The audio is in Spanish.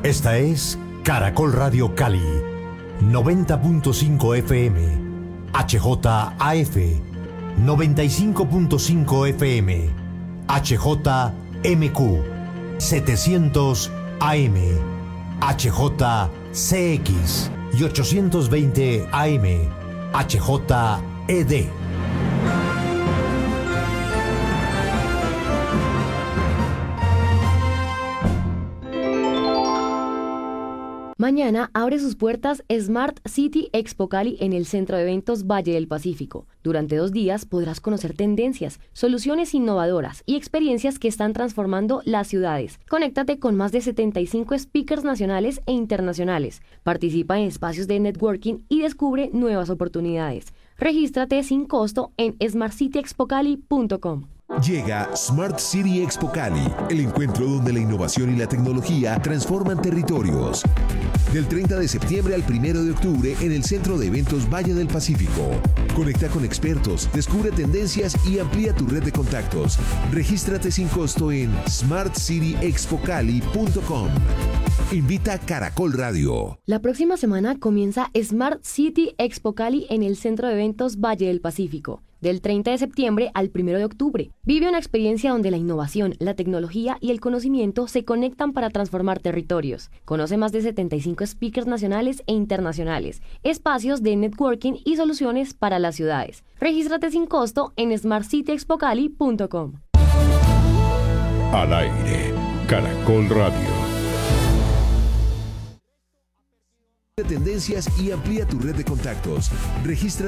Esta es Caracol Radio Cali, 90.5 FM, HJAF, 95.5 FM, HJMQ, 700 AM, HJCX y 820 AM, HJED. Mañana abre sus puertas Smart City Expo Cali en el Centro de Eventos Valle del Pacífico. Durante 2 días podrás conocer tendencias, soluciones innovadoras y experiencias que están transformando las ciudades. Conéctate con más de 75 speakers nacionales e internacionales. Participa en espacios de networking y descubre nuevas oportunidades. Regístrate sin costo en smartcityexpocali.com. Llega Smart City Expo Cali, el encuentro donde la innovación y la tecnología transforman territorios. Del 30 de septiembre al 1 de octubre en el Centro de Eventos Valle del Pacífico. Conecta con expertos, descubre tendencias y amplía tu red de contactos. Regístrate sin costo en smartcityexpocali.com. Invita Caracol Radio. La próxima semana comienza Smart City Expo Cali en el Centro de Eventos Valle del Pacífico. Del 30 de septiembre al 1 de octubre. Vive una experiencia donde la innovación, la tecnología y el conocimiento se conectan para transformar territorios. Conoce más de 75 speakers nacionales e internacionales, espacios de networking y soluciones para las ciudades. Regístrate sin costo en smartcityexpocali.com. Al aire, Caracol Radio. Tendencias y amplía tu red de contactos. Registra